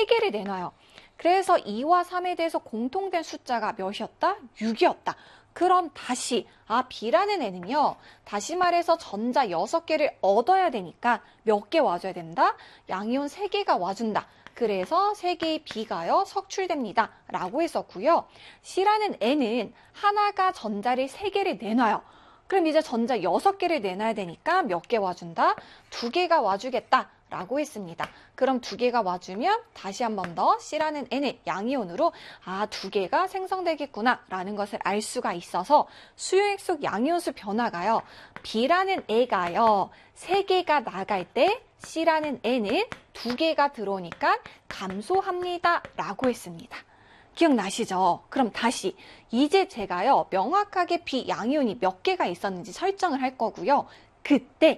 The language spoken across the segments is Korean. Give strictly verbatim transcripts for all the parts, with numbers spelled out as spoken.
세 개를 내놔요. 그래서 이와 삼에 대해서 공통된 숫자가 몇이었다? 육이었다. 그럼 다시 아 B라는 애는요. 다시 말해서 전자 여섯 개를 얻어야 되니까 몇 개 와줘야 된다? 양이온 세 개가 와준다. 그래서 세 개의 B가요. 석출됩니다. 라고 했었고요. C라는 애는 하나가 전자를 세 개를 내놔요. 그럼 이제 전자 여섯 개를 내놔야 되니까 몇 개 와준다? 두 개가 와주겠다. 라고 했습니다. 그럼 두 개가 와주면 다시 한 번 더 C라는 N의 양이온으로 아, 두 개가 생성되겠구나 라는 것을 알 수가 있어서 수용액 속 양이온수 변화가요. B라는 애가요. 세 개가 나갈 때 C라는 N은 두 개가 들어오니까 감소합니다. 라고 했습니다. 기억나시죠? 그럼 다시 이제 제가요. 명확하게 B 양이온이 몇 개가 있었는지 설정을 할 거고요. 그때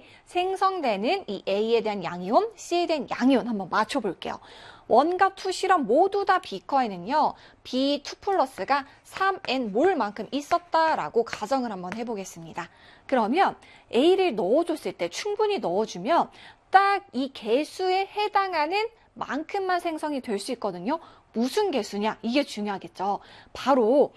생성되는 이 A에 대한 양이온, C에 대한 양이온 한번 맞춰볼게요. 일과 이 실험 모두 다 비커에는요. 비 투 플러스가 삼 엔 몰만큼 있었다라고 가정을 한번 해보겠습니다. 그러면 A를 넣어줬을 때 충분히 넣어주면 딱 이 개수에 해당하는 만큼만 생성이 될 수 있거든요. 무슨 개수냐? 이게 중요하겠죠. 바로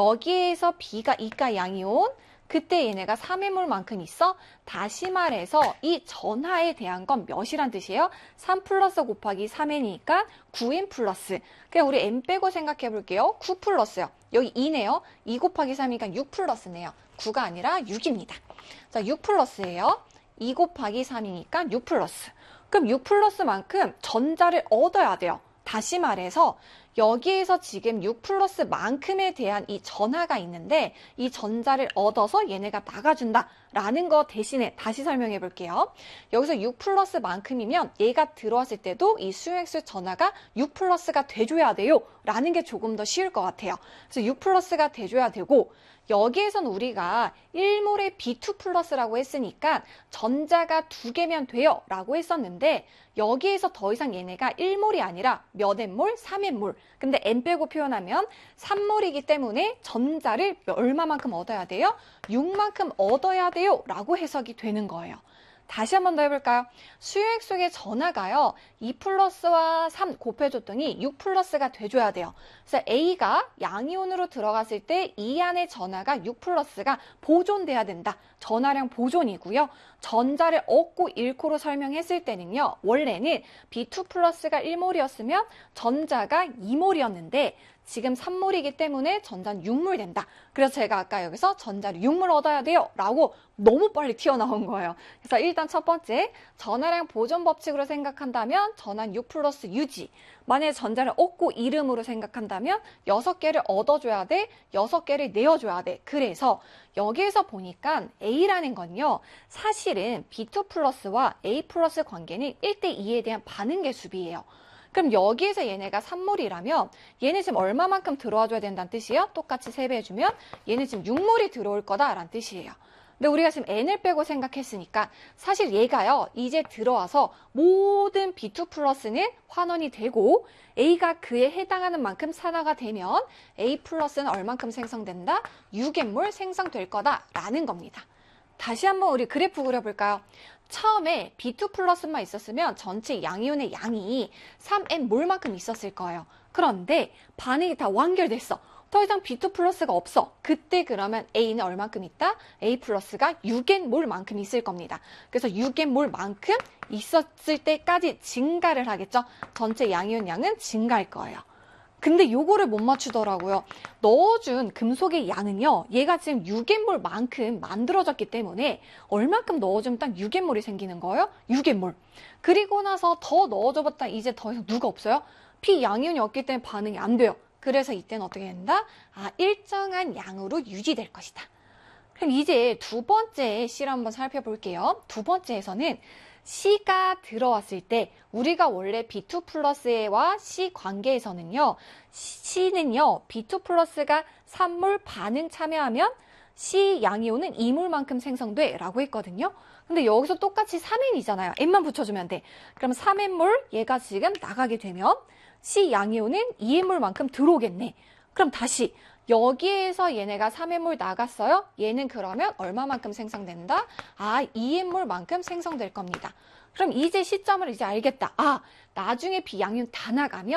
여기에서 B가 이가 양이온, 그때 얘네가 삼 엔몰만큼 있어? 다시 말해서 이 전하에 대한 건 몇이란 뜻이에요? 삼 플러스 곱하기 삼 엔이니까 구 엔 플러스. 그냥 우리 n 빼고 생각해 볼게요. 구 플러스요. 여기 이네요. 이 곱하기 삼이니까 육 플러스네요. 구가 아니라 육입니다. 자, 육 플러스예요. 이 곱하기 삼이니까 육 플러스. 그럼 육 플러스만큼 전자를 얻어야 돼요. 다시 말해서 여기에서 지금 육 플러스만큼에 대한 이 전하가 있는데 이 전자를 얻어서 얘네가 나가준다 라는 거 대신에 다시 설명해 볼게요. 여기서 육 플러스만큼이면 얘가 들어왔을 때도 이 수용액수 전하가 육 플러스가 돼줘야 돼요 라는 게 조금 더 쉬울 것 같아요. 그래서 육 플러스가 돼줘야 되고 여기에선 우리가 일 몰의 비 투 플러스라고 했으니까 전자가 두 개면 돼요 라고 했었는데 여기에서 더 이상 얘네가 일 몰이 아니라 몇 엔몰? 삼 엔몰. 근데 N 빼고 표현하면 삼 몰이기 때문에 전자를 얼마만큼 얻어야 돼요? 육만큼 얻어야 돼요 라고 해석이 되는 거예요. 다시 한 번 더 해볼까요? 수용액 속의 전하가요. 이 플러스와 삼 곱해줬더니 육 플러스가 돼줘야 돼요. 그래서 A가 양이온으로 들어갔을 때 이 안의 전하가 육 플러스가 보존돼야 된다. 전하량 보존이고요. 전자를 얻고 잃고로 설명했을 때는요. 원래는 비 투 플러스가 일 몰이었으면 전자가 이 몰이었는데 지금 삼 몰이기 때문에 전자는 육 몰 된다. 그래서 제가 아까 여기서 전자를 육 몰 얻어야 돼요 라고 너무 빨리 튀어나온 거예요. 그래서 일단 첫 번째, 전하량 보존 법칙으로 생각한다면 전하는 육 플러스 유지. 만약에 전자를 얻고 잃음으로 생각한다면 여섯 개를 얻어줘야 돼, 여섯 개를 내어줘야 돼. 그래서 여기에서 보니까 A라는 건요. 사실은 비 투 플러스와 A 플러스 관계는 일 대 이에 대한 반응 계수비예요. 그럼 여기에서 얘네가 삼 몰이라면 얘네 지금 얼마만큼 들어와줘야 된다는 뜻이에요? 똑같이 세 배 해주면 얘네 지금 육 몰이 들어올 거다라는 뜻이에요. 근데 우리가 지금 N을 빼고 생각했으니까 사실 얘가요. 이제 들어와서 모든 비 투 플러스는 환원이 되고 A가 그에 해당하는 만큼 산화가 되면 A 플러스는 얼만큼 생성된다? 육 엔몰 생성될 거다라는 겁니다. 다시 한번 우리 그래프 그려볼까요? 처음에 비 투 플러스만 있었으면 전체 양이온의 양이 삼 엔몰만큼 있었을 거예요. 그런데 반응이 다 완결됐어. 더 이상 비 투 플러스가 없어. 그때 그러면 A는 얼만큼 있다? A 플러스가 육 엔몰만큼 있을 겁니다. 그래서 육 엔몰만큼 있었을 때까지 증가를 하겠죠. 전체 양이온 양은 증가할 거예요. 근데 요거를 못 맞추더라고요. 넣어준 금속의 양은요. 얘가 지금 육 엔몰만큼 만들어졌기 때문에 얼만큼 넣어주면 딱 육 엔몰이 생기는 거예요? 육 엔몰. 그리고 나서 더 넣어줘봤다 이제 더 이상 누가 없어요? P 양이온이 없기 때문에 반응이 안 돼요. 그래서 이때는 어떻게 된다? 아, 일정한 양으로 유지될 것이다. 그럼 이제 두 번째 C를 한번 살펴볼게요. 두 번째에서는 C가 들어왔을 때 우리가 원래 비 투 플러스와 C 관계에서는요. C는요. 비 투 플러스가 삼 몰 반응 참여하면 C 양이온은 이 몰만큼 생성돼 라고 했거든요. 근데 여기서 똑같이 삼 엔이잖아요. N만 붙여주면 돼. 그럼 삼 엔몰 얘가 지금 나가게 되면 C 양이온은 이 엔몰만큼 들어오겠네. 그럼 다시 여기에서 얘네가 삼 엔몰 나갔어요. 얘는 그러면 얼마만큼 생성된다? 아, 이 엔몰만큼 생성될 겁니다. 그럼 이제 시점을 이제 알겠다. 아, 나중에 B 양이온 다 나가면